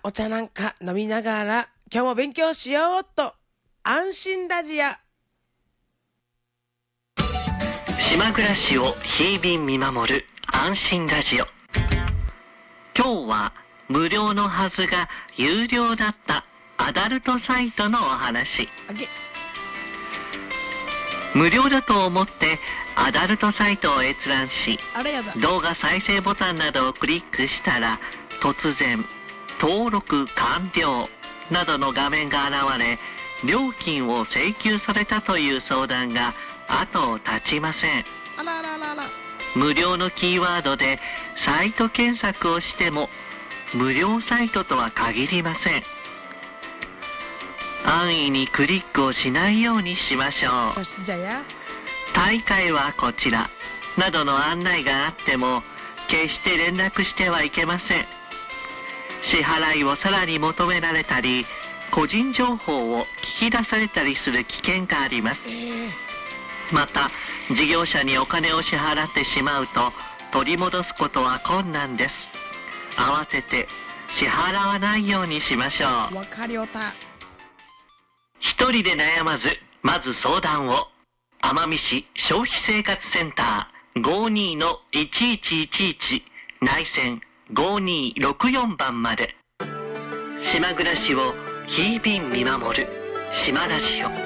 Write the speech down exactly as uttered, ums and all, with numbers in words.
お茶なんか飲みながら今日も勉強しようと安心ラジオ。 島暮らしを日々見守る安心ラジオ。今日は無料のはずが有料だったアダルトサイトのお話。無料だと思ってアダルトサイトを閲覧し、動画再生ボタンなどをクリックしたら突然登録完了などの画面が現れ、料金を請求されたという相談が後を絶ちません。 あらあらあらあら。 無料のキーワードでサイト検索をしても無料サイトとは限りません。安易にクリックをしないようにしましょう。大会はこちらなどの案内があっても決して連絡してはいけません。支払いをさらに求められたり、個人情報を聞き出されたりする危険があります。また事業者にお金を支払ってしまうと取り戻すことは困難です。慌てて支払わないようにしましょう。 わかりおた。 一人で悩まず、まず相談を。奄美市消費生活センター ごーにーのいちいちいちいち 内線ごーにーろくよんばんまで。島暮らしを日々見守る島ラジオ。